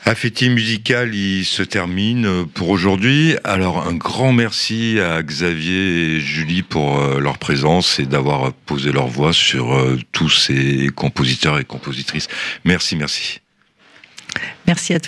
Affetti Musical, il se termine pour aujourd'hui. Alors un grand merci à Xavier et Julie pour leur présence et d'avoir posé leur voix sur tous ces compositeurs et compositrices. Merci. Merci à tous.